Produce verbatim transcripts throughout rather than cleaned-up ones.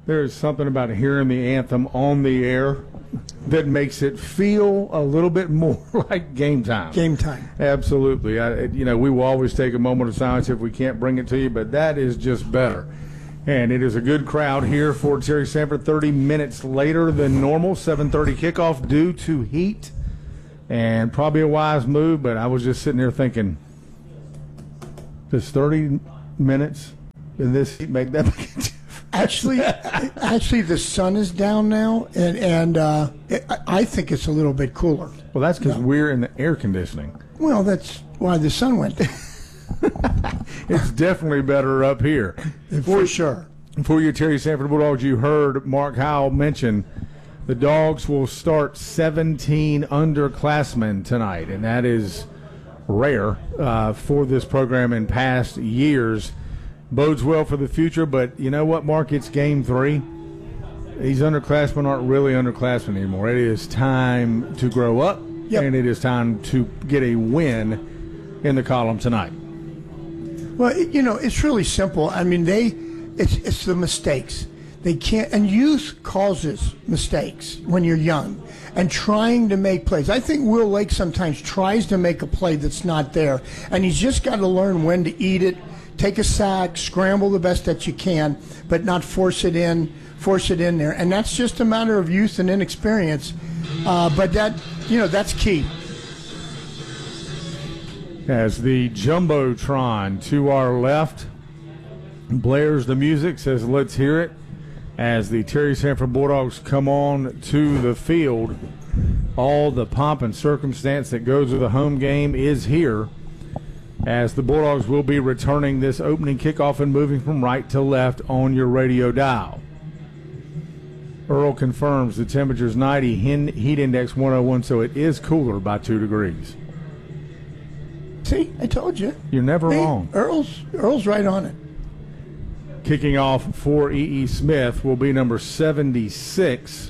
There's something about hearing the anthem on the air that makes it feel a little bit more like game time. Game time. Absolutely. I, you know, we will always take a moment of silence if we can't bring it to you, but that is just better. And it is a good crowd here for Terry Sanford. thirty minutes later than normal, seven thirty kickoff due to heat. And probably a wise move, but I was just sitting there thinking, does thirty minutes in this heat make that big a difference? Actually, actually, the sun is down now, and, and uh, it, I think it's a little bit cooler. Well, that's because no. we're in the air conditioning. Well, that's why the sun went down. It's definitely better up here. For for, sure. For your Terry Sanford Bulldogs, you heard Mark Howell mention the Dogs will start seventeen underclassmen tonight, and that is rare uh, for this program in past years. Bodes well for the future, but you know what, Mark? It's game three. These underclassmen aren't really underclassmen anymore. It is time to grow up, yep. and it is time to get a win in the column tonight. Well, it, you know, it's really simple. I mean, they, it's it's the mistakes. They can't, and youth causes mistakes when you're young and trying to make plays. I think Will Lake sometimes tries to make a play that's not there, and he's just got to learn when to eat it, take a sack, scramble the best that you can, but not force it in, force it in there. And that's just a matter of youth and inexperience. Uh, but that, you know, that's key. As the Jumbotron to our left blares the music, says let's hear it. As the Terry Sanford Bulldogs come on to the field, all the pomp and circumstance that goes with a home game is here, as the Bulldogs will be returning this opening kickoff and moving from right to left on your radio dial. Earl confirms the temperature's ninety, heat index one oh one, so it is cooler by two degrees. See, I told you. You're never hey, wrong. Earl's, Earl's right on it. Kicking off for E E. Smith will be number seventy-six,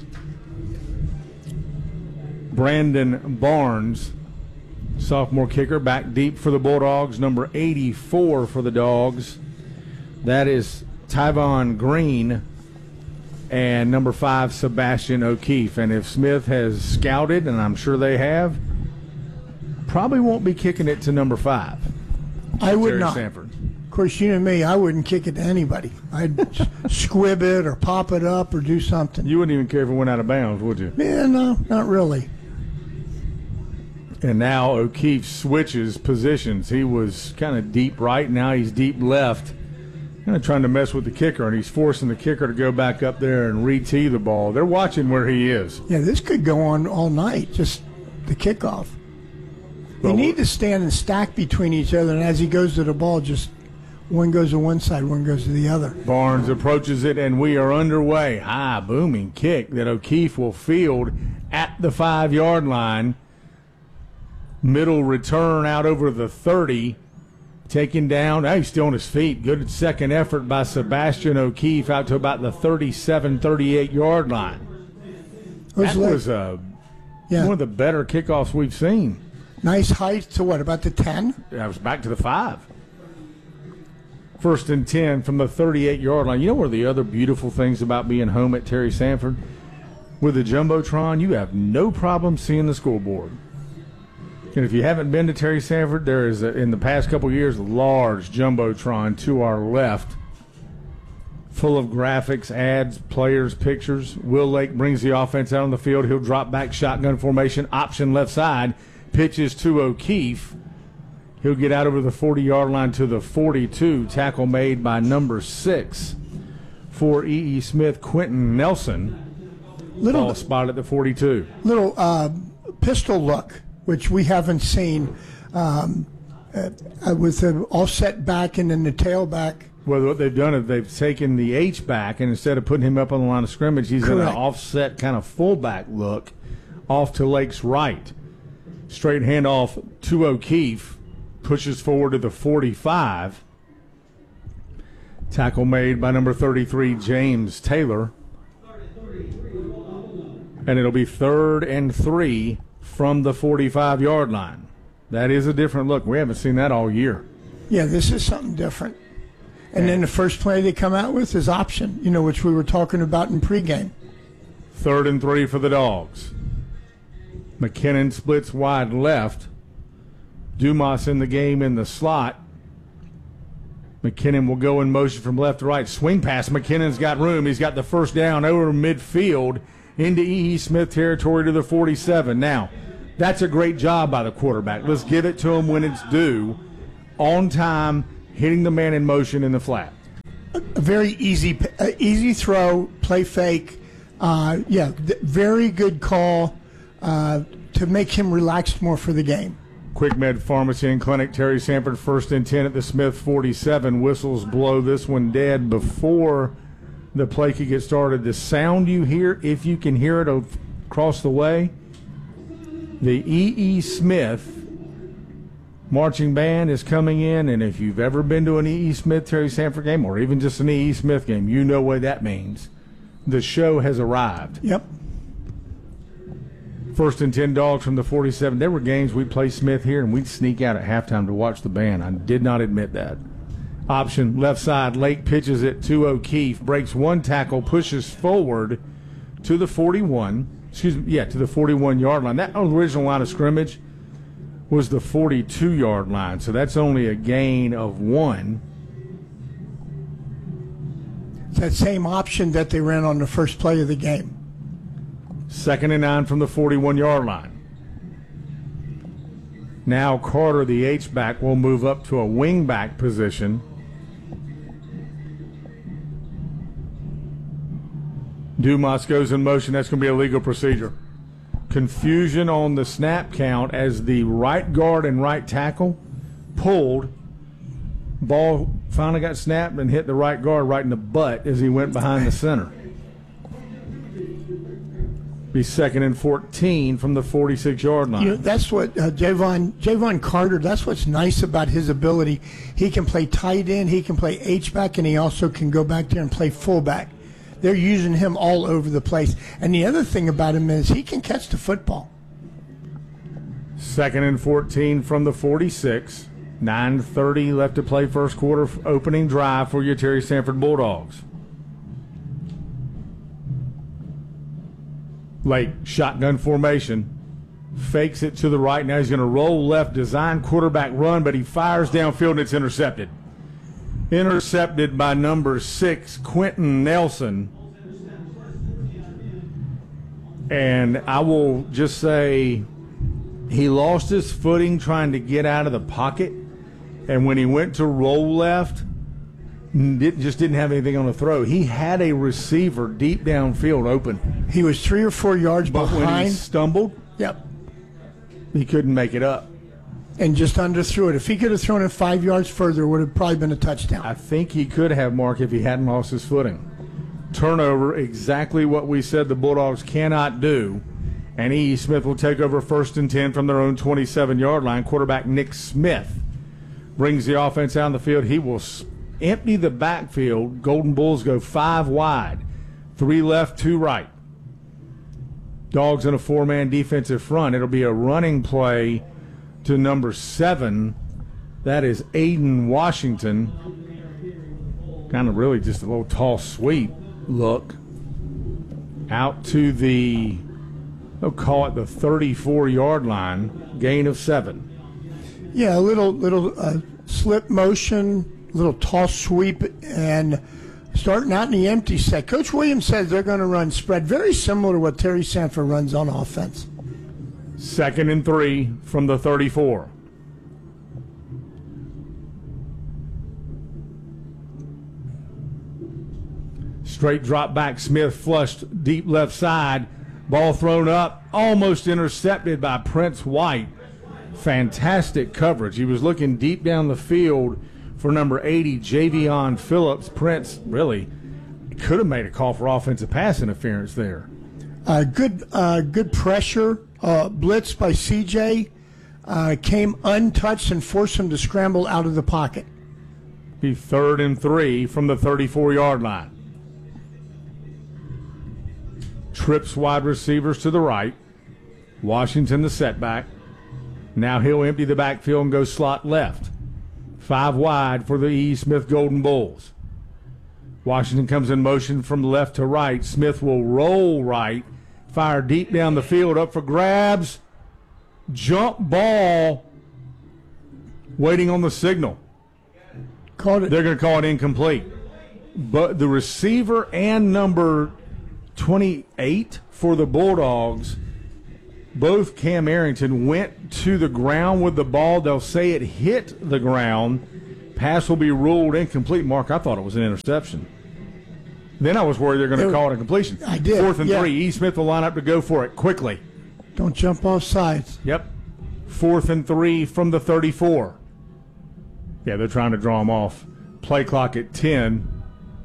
Brandon Barnes. Sophomore kicker, back deep for the Bulldogs. Number eighty-four for the Dogs. That is Tyvon Green. And number five, Sebastian O'Keefe. And if Smith has scouted, and I'm sure they have, probably won't be kicking it to number five. I would Terry not. Sanford. Of course, you know me, I wouldn't kick it to anybody. I'd squib it or pop it up or do something. You wouldn't even care if it went out of bounds, would you? Yeah, no, not really. And now O'Keefe switches positions. He was kind of deep right. Now he's deep left. Kind of trying to mess with the kicker, and he's forcing the kicker to go back up there and re-tee the ball. They're watching where he is. Yeah, this could go on all night, just the kickoff. They Well, need to stand and stack between each other, and as he goes to the ball, just one goes to one side, one goes to the other. Barnes approaches it, and we are underway. High, booming kick that O'Keefe will field at the five-yard line. Middle return out over the thirty. Taken down. Oh, he's still on his feet. Good second effort by Sebastian O'Keefe out to about the thirty-seven, thirty-eight-yard line. That like, was uh, yeah. one of the better kickoffs we've seen. Nice height to what, about the ten? I was back to the five. First and ten from the thirty-eight-yard line. You know one of the other beautiful things about being home at Terry Sanford? With the Jumbotron, you have no problem seeing the scoreboard. And if you haven't been to Terry Sanford, there is, a, in the past couple of years, a large Jumbotron to our left, full of graphics, ads, players, pictures. Will Lake brings the offense out on the field. He'll drop back shotgun formation, option left side, pitches to O'Keefe. He'll get out over the forty-yard line to the forty-two. Tackle made by number six for E E. Smith, Quentin Nelson. Little Ball spot at the forty-two. Little uh, pistol look, which we haven't seen, um, uh, with the offset back and then the tailback. Well, what they've done is they've taken the H back, and instead of putting him up on the line of scrimmage, he's Correct. in an offset kind of fullback look off to Lake's right. Straight handoff to O'Keefe. Pushes forward to the forty-five. Tackle made by number thirty-three, James Taylor. And it'll be third and three from the forty-five-yard line. That is a different look. We haven't seen that all year. Yeah, this is something different. And then the first play they come out with is option, you know, which we were talking about in pregame. Third and three for the Dogs. McKinnon splits wide left. Dumas in the game in the slot. McKinnon will go in motion from left to right. Swing pass. McKinnon's got room. He's got the first down over midfield into E E. Smith territory to the forty-seven. Now, that's a great job by the quarterback. Let's give it to him when it's due. On time, hitting the man in motion in the flat. A very easy, uh, easy throw, play fake. Uh, yeah, th- very good call uh, to make him relaxed more for the game. Quick Med Pharmacy and Clinic, Terry Sanford, first and ten at the Smith forty-seven. Whistles blow this one dead before the play could get started. The sound you hear, if you can hear it across the way, the E E. Smith marching band is coming in, and if you've ever been to an E E. Smith Terry Sanford game, or even just an E E. Smith game, you know what that means. The show has arrived. Yep. First and ten, Dogs from the forty-seven. There were games we'd play Smith here, and we'd sneak out at halftime to watch the band. I did not admit that. Option, left side. Lake pitches it to O'Keefe. Breaks one tackle, pushes forward to the forty-one. Excuse me, yeah, to the forty-one-yard line. That original line of scrimmage was the forty-two-yard line, so that's only a gain of one. It's that same option that they ran on the first play of the game. Second and nine from the forty-one-yard line. Now Carter, the H-back, will move up to a wing-back position. Dumas goes in motion. That's going to be a legal procedure. Confusion on the snap count as the right guard and right tackle pulled. Ball finally got snapped and hit the right guard right in the butt as he went behind the center. Be second and fourteen from the forty-six-yard line. You know, that's what uh, Javon, Javon Carter, that's what's nice about his ability. He can play tight end, he can play H-back, and he also can go back there and play fullback. They're using him all over the place. And the other thing about him is he can catch the football. Second and fourteen from the forty-six. nine thirty left to play first quarter opening drive for your Terry Sanford Bulldogs. Lake, shotgun formation. Fakes it to the right. Now he's going to roll left, design quarterback run, but he fires downfield and it's intercepted. Intercepted by number six, Quentin Nelson. And I will just say he lost his footing trying to get out of the pocket. And when he went to roll left, did, just didn't have anything on the throw. He had a receiver deep downfield open. He was three or four yards but behind. When he stumbled, yep, he couldn't make it up. And just underthrew it. If he could have thrown it five yards further, it would have probably been a touchdown. I think he could have, Mark, if he hadn't lost his footing. Turnover, exactly what we said the Bulldogs cannot do. And E E. Smith will take over first and ten from their own twenty-seven-yard line. Quarterback Nick Smith brings the offense down the field. He will empty the backfield. Golden Bulls go five wide. Three left, two right. Dogs in a four-man defensive front. It'll be a running play to number seven. That is Aiden Washington. Kind of really just a little tall sweep look. Out to the, they'll call it the thirty-four-yard line. Gain of seven. Yeah, a little little uh, slip motion, little toss sweep, and starting out in the empty set. Coach Williams says they're going to run spread, very similar to what Terry Sanford runs on offense. Second and three from the thirty-four. Straight drop back. Smith flushed deep left side. Ball thrown up, almost intercepted by Prince White. Fantastic coverage. He was looking deep down the field for number eighty, Javion Phillips. Prince really could have made a call for offensive pass interference there. Uh, good, uh, good pressure. Uh, blitz by C J uh, came untouched and forced him to scramble out of the pocket. Be third and three from the thirty-four-yard line. Trips wide receivers to the right. Washington the setback. Now he'll empty the backfield and go slot left. Five wide for the E. Smith Golden Bulls. Washington comes in motion from left to right. Smith will roll right, fire deep down the field, up for grabs. Jump ball, waiting on the signal. Called it. They're going to call it incomplete. But the receiver and number twenty-eight for the Bulldogs, both Cam Arrington, went to the ground with the ball. They'll say it hit the ground. Pass will be ruled incomplete. Mark, I thought it was an interception. Then I was worried they're going to call it a completion. I did. Fourth and yeah. three. E. Smith will line up to go for it quickly. Don't jump off sides. Yep. Fourth and three from the thirty-four. Yeah, they're trying to draw him off. Play clock at ten.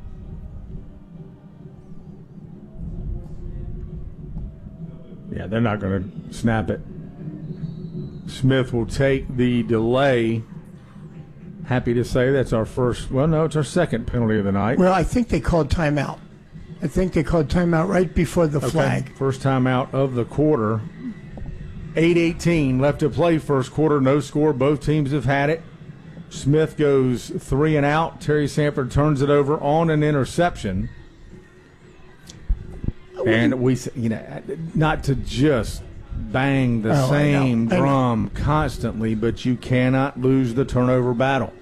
Yeah, they're not going to snap it. Smith will take the delay. Happy to say that's our first, well, no, it's our second penalty of the night. Well, I think they called timeout. I think they called timeout right before the Okay. flag. First timeout of the quarter. eight eighteen left to play first quarter. No score. Both teams have had it. Smith goes three and out. Terry Sanford turns it over on an interception. And we, you know, not to just bang the Oh, I same know. I know. drum constantly, but you cannot lose the turnover battle.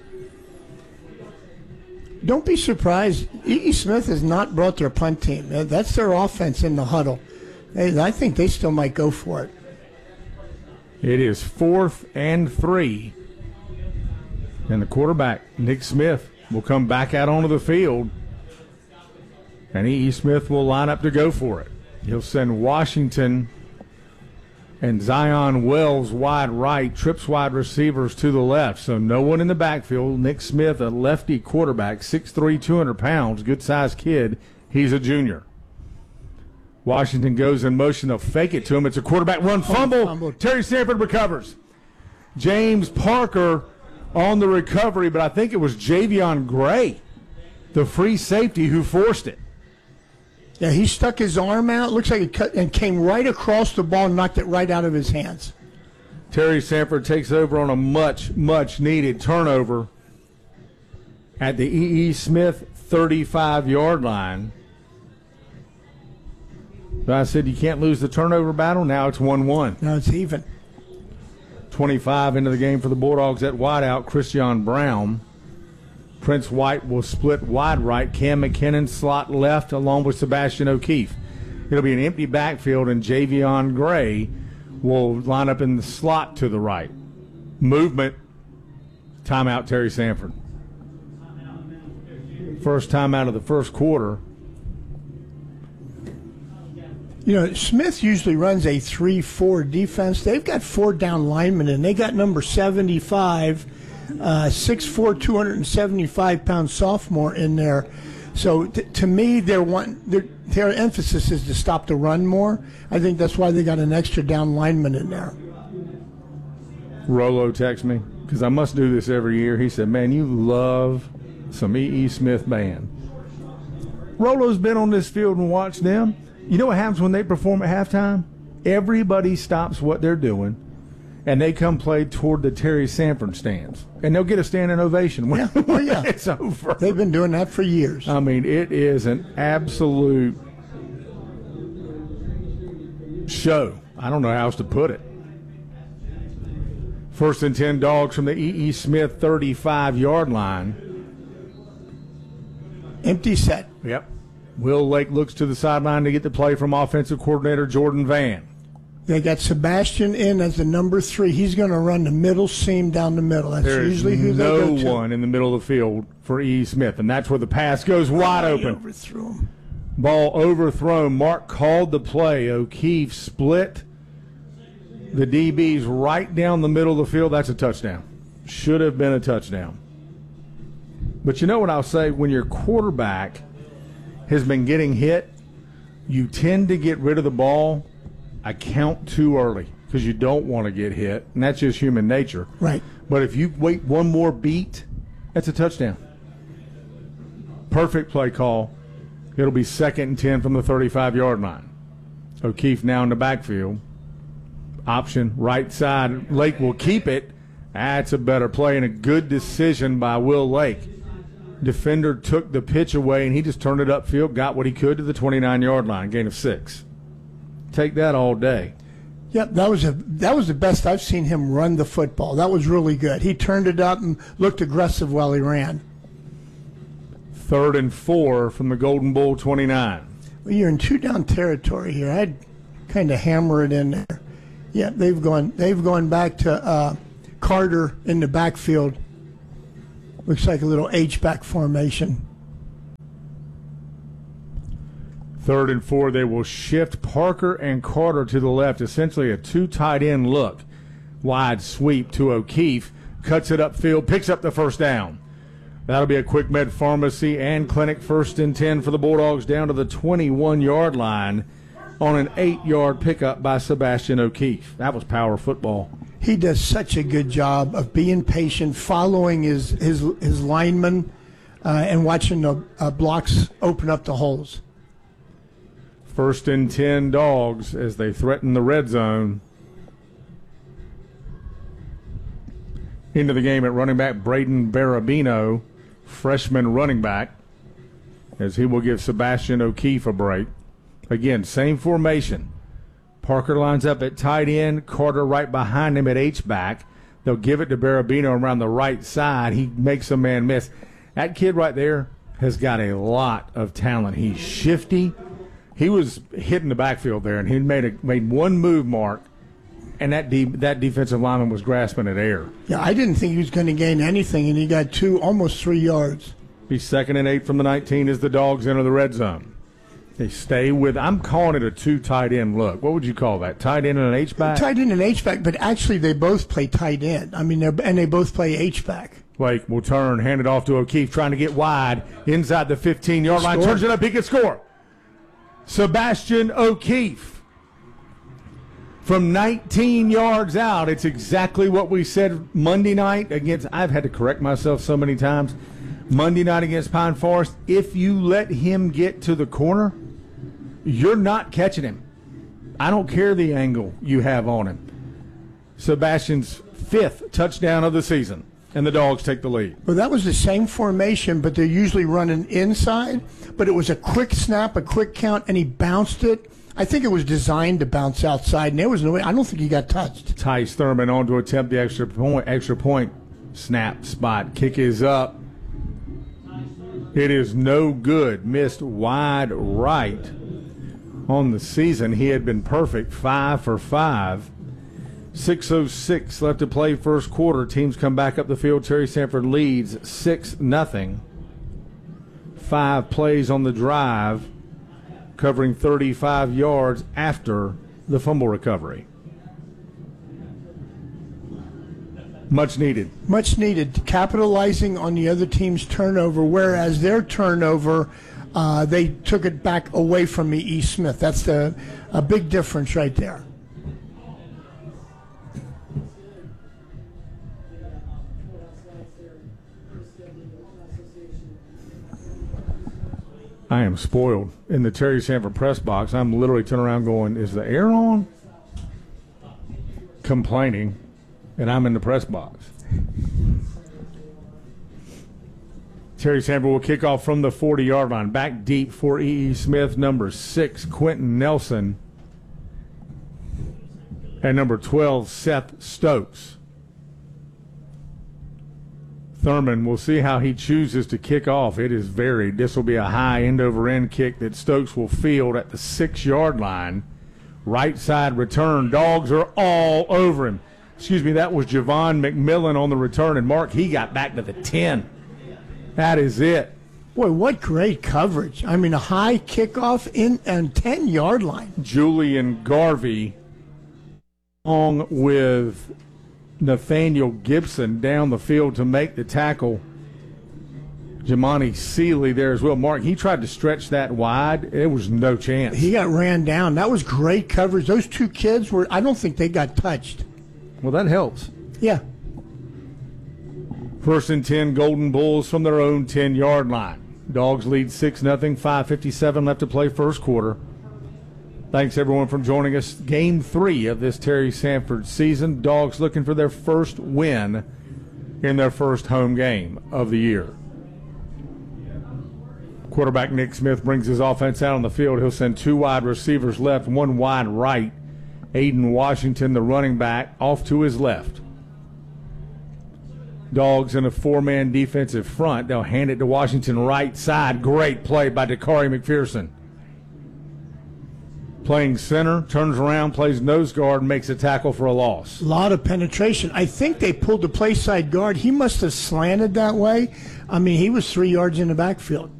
Don't be surprised. E E. Smith has not brought their punt team. Uh, That's their offense in the huddle. They, I think they still might go for it. It is fourth and three. And the quarterback, Nick Smith, will come back out onto the field. And E E. Smith will line up to go for it. He'll send Washington and Zion Wells wide right, trips wide receivers to the left. So no one in the backfield. Nick Smith, a lefty quarterback, six three, two hundred pounds, good-sized kid. He's a junior. Washington goes in motion. They'll fake it to him. It's a quarterback run fumble. fumble. Terry Sanford recovers. James Parker on the recovery, but I think it was Javion Gray, the free safety, who forced it. Yeah, he stuck his arm out. Looks like it cut and came right across the ball and knocked it right out of his hands. Terry Sanford takes over on a much, much needed turnover at the E E. Smith thirty-five-yard line. But I said you can't lose the turnover battle. Now it's one one. Now it's even. twenty-five into the game for the Bulldogs at wideout, Christian Brown. Prince White will split wide right. Cam McKinnon slot left along with Sebastian O'Keefe. It'll be an empty backfield, and Javion Gray will line up in the slot to the right. Movement. Timeout, Terry Sanford. First timeout of the first quarter. You know, Smith usually runs a three four defense. They've got four down linemen, and they got number seventy-five, uh, six four, two hundred seventy-five pound sophomore in there. So t- to me, their one their, their emphasis is to stop the run more. I think that's why they got an extra down lineman in there. Rolo texted me, because I must do this every year. He said, man, you love some E E. Smith band. Rolo's been on this field and watched them. You know what happens when they perform at halftime? Everybody stops what they're doing, and they come play toward the Terry Sanford stands. And they'll get a standing ovation when, Yeah. Oh, when yeah. it's over. They've been doing that for years. I mean, it is an absolute show. I don't know how else to put it. First and ten Dogs from the E E. Smith thirty-five-yard line. Empty set. Yep. Will Lake looks to the sideline to get the play from offensive coordinator Jordan Van. They got Sebastian in as the number three. He's going to run the middle seam down the middle. That's There is usually who they no go to. one in the middle of the field for E E. Smith, and that's where the pass goes wide He open. overthrew him. Ball overthrown. Mark called the play. O'Keefe split the D Bs right down the middle of the field. That's a touchdown. Should have been a touchdown. But you know what I'll say? When your quarterback has been getting hit, you tend to get rid of the ball a count too early because you don't want to get hit, and that's just human nature. Right. But if you wait one more beat, that's a touchdown. Perfect play call. It'll be second and ten from the thirty-five-yard line. O'Keefe now in the backfield. Option right side. Lake will keep it. That's a better play and a good decision by Will Lake. Defender took the pitch away, and he just turned it upfield, got what he could to the twenty-nine-yard line, gain of six. Take that all day. Yep, that was a that was the best I've seen him run the football. That was really good. He turned it up and looked aggressive while he ran. Third and four from the Golden Bull twenty-nine. Well, you're in two-down territory here. I'd kind of hammer it in there. Yeah, they've gone they've gone back to uh, Carter in the backfield. Looks like a little H-back formation. Third and four, they will shift Parker and Carter to the left, essentially a two tight end look. Wide sweep to O'Keefe, cuts it upfield, picks up the first down. That'll be a Quick Med Pharmacy and Clinic first and ten for the Bulldogs down to the twenty-one-yard line on an eight-yard pickup by Sebastian O'Keefe. That was power football. He does such a good job of being patient, following his his, his linemen, uh, and watching the uh, blocks open up the holes. First and ten Dogs as they threaten the red zone. Into the game at running back Braden Barabino, freshman running back, as he will give Sebastian O'Keefe a break. Again, same formation. Parker lines up at tight end, Carter right behind him at H-back. They'll give it to Barabino around the right side. He makes a man miss. That kid right there has got a lot of talent. He's shifty. He was hitting the backfield there, and he made a, made one move, Mark, and that de- that defensive lineman was grasping at air. Yeah, I didn't think he was going to gain anything, and he got two, almost three yards. Be second and eight from the nineteen as the Dogs enter the red zone. They stay with, I'm calling it a two tight end look. What would you call that? Tight end and an H-back? Tight end and H-back, but actually they both play tight end. I mean, they're, and they both play H-back. Blake will turn, hand it off to O'Keefe, trying to get wide inside the fifteen-yard line. Turns it up, he can score. Sebastian O'Keefe from nineteen yards out. It's exactly what we said Monday night against, I've had to correct myself so many times, Monday night against Pine Forest. If you let him get to the corner, you're not catching him. I don't care the angle you have on him. Sebastian's fifth touchdown of the season, and the Dogs take the lead. Well, that was the same formation, but they're usually running inside. But it was a quick snap, a quick count, and he bounced it. I think it was designed to bounce outside, and there was no way. I don't think he got touched. Tice Thurman on to attempt the extra point. Extra point snap spot. Kick is up. It is no good. Missed wide right on the season. He had been perfect, five for five. six oh six left to play first quarter. Teams come back up the field. Terry Sanford leads six nothing. Five plays on the drive, covering thirty-five yards after the fumble recovery. Much needed. Much needed. Capitalizing on the other team's turnover, whereas their turnover, uh, they took it back away from me, E. Smith. That's the a big difference right there. I am spoiled. In the Terry Sanford press box, I'm literally turning around going, is the air on? Complaining, and I'm in the press box. Terry Sanford will kick off from the forty-yard line. Back deep for E E. Smith, number six, Quentin Nelson. And number twelve, Seth Stokes. Thurman, we'll see how he chooses to kick off. It is varied. This will be a high end-over-end kick that Stokes will field at the six-yard line. Right side return. Dogs are all over him. Excuse me, that was Javon McMillan on the return. And, Mark, he got back to the ten. That is it. Boy, what great coverage. I mean, a high kickoff in and ten-yard line. Julian Garvey along with Nathaniel Gibson down the field to make the tackle. Jamani Seeley there as well. Mark, he tried to stretch that wide. There was no chance. He got ran down. That was great coverage. Those two kids were, I don't think they got touched. Well, that helps. Yeah. First and ten, Golden Bulls from their own ten-yard line. Dogs lead six nothing, five fifty-seven left to play first quarter. Thanks, everyone, for joining us. Game three of this Terry Sanford season. Dogs looking for their first win in their first home game of the year. Quarterback Nick Smith brings his offense out on the field. He'll send two wide receivers left, one wide right. Aiden Washington, the running back, off to his left. Dogs in a four-man defensive front. They'll hand it to Washington right side. Great play by Dakari McPherson. Playing center, turns around, plays nose guard, makes a tackle for a loss. A lot of penetration. I think they pulled the play side guard. He must have slanted that way. I mean, he was three yards in the backfield.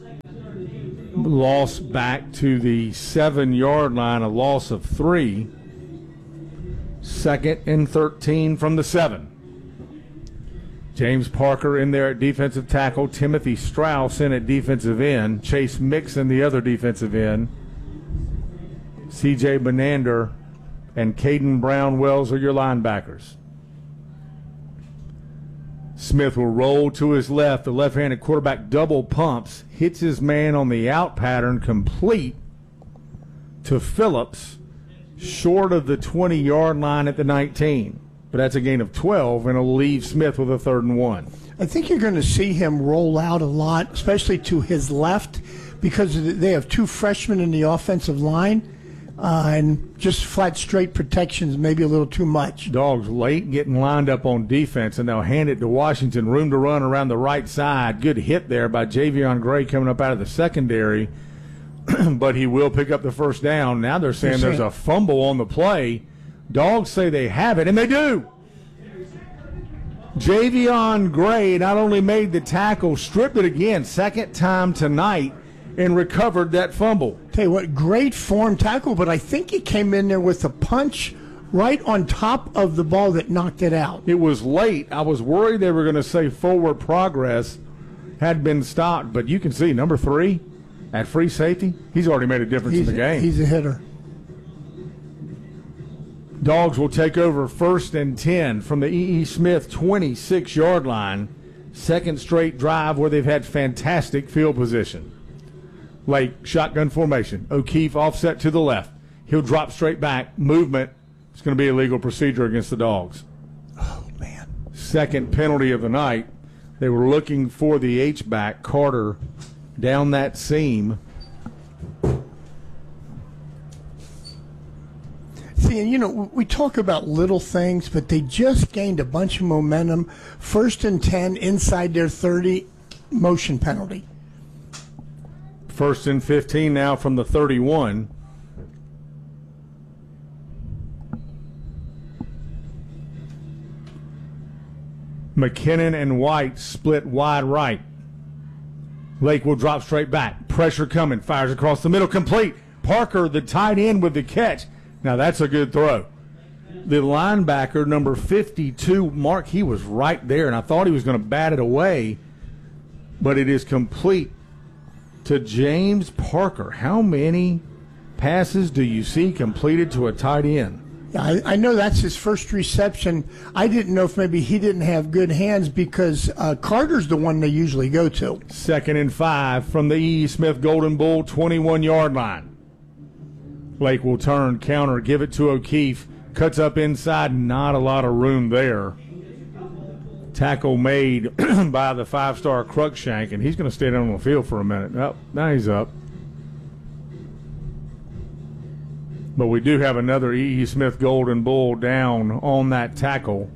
Loss back to the seven-yard line, a loss of three. Second and thirteen from the seven. James Parker in there at defensive tackle. Timothy Strauss in at defensive end. Chase Mixon, the other defensive end. C J Benander and Caden Brown-Wells are your linebackers. Smith will roll to his left. The left-handed quarterback double pumps, hits his man on the out pattern, complete to Phillips, short of the twenty-yard line at the nineteen. But that's a gain of twelve, and it'll leave Smith with a third and one. I think you're going to see him roll out a lot, especially to his left, because they have two freshmen in the offensive line. Uh, and just flat straight protections, maybe a little too much. Dogs late getting lined up on defense, and they'll hand it to Washington. Room to run around the right side. Good hit there by Javion Gray coming up out of the secondary, but he will pick up the first down. Now they're saying there's a fumble on the play. Dogs say they have it, and they do. Javion Gray not only made the tackle, stripped it again, second time tonight, and recovered that fumble. Tell you what, great form tackle, but I think he came in there with a punch right on top of the ball that knocked it out. It was late. I was worried they were going to say forward progress had been stopped, but you can see number three at free safety, he's already made a difference he's, in the game. He's a hitter. Dogs will take over first and ten from the E E. Smith twenty-six-yard line. Second straight drive where they've had fantastic field position. Lake, shotgun formation. O'Keefe offset to the left. He'll drop straight back. Movement. It's going to be a legal procedure against the Dogs. Oh, man. Second penalty of the night. They were looking for the H-back, Carter, down that seam. See, and you know, we talk about little things, but they just gained a bunch of momentum. First and ten, inside their thirty, motion penalty. First and fifteen now from the thirty-one. McKinnon and White split wide right. Lake will drop straight back. Pressure coming. Fires across the middle. Complete. Parker, the tight end, with the catch. Now that's a good throw. The linebacker, number fifty-two, Mark, he was right there, and I thought he was going to bat it away, but it is complete to James Parker. How many passes do you see completed to a tight end? Yeah, I, I know that's his first reception. I didn't know if maybe he didn't have good hands because uh, Carter's the one they usually go to. Second and five from the E E. Smith Golden Bull twenty-one-yard line. Lake will turn, counter, give it to O'Keefe. Cuts up inside, not a lot of room there. Tackle made by the five-star Cruikshank, and he's going to stay down on the field for a minute. Oh, now he's up. But we do have another E E. Smith Golden Bull down on that tackle.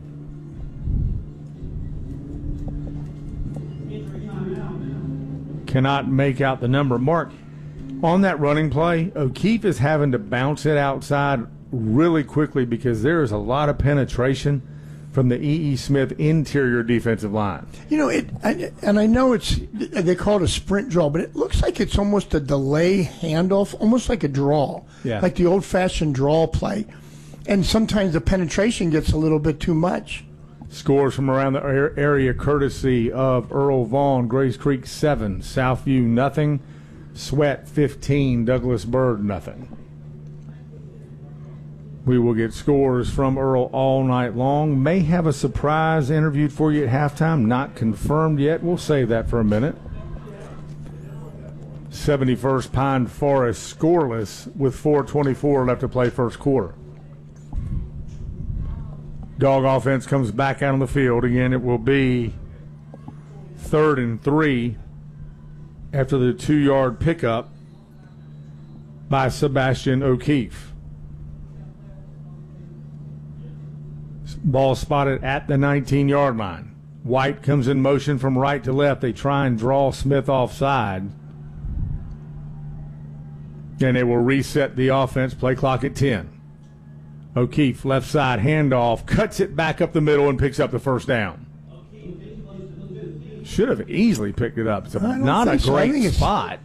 Cannot make out the number. Mark, on that running play, O'Keefe is having to bounce it outside really quickly because there is a lot of penetration from the E E. Smith interior defensive line. You know, it, I, and I know it's they call it a sprint draw, but it looks like it's almost a delay handoff, almost like a draw, yeah. like the old-fashioned draw play. And sometimes the penetration gets a little bit too much. Scores from around the area courtesy of Earl Vaughn. Grays Creek seven, Southview nothing, Sweat fifteen, Douglas Bird nothing. We will get scores from Earl all night long. May have a surprise interviewed for you at halftime. Not confirmed yet. We'll save that for a minute. seventy-first Pine Forest scoreless with four twenty-four left to play first quarter. Dog offense comes back out on the field. Again, it will be third and three after the two-yard pickup by Sebastian O'Keefe. Ball spotted at the nineteen-yard line. White comes in motion from right to left. They try and draw Smith offside. And it will reset the offense, play clock at ten. O'Keefe, left side, handoff, cuts it back up the middle and picks up the first down. Should have easily picked it up. It's a, not a so. I think great it's, spot.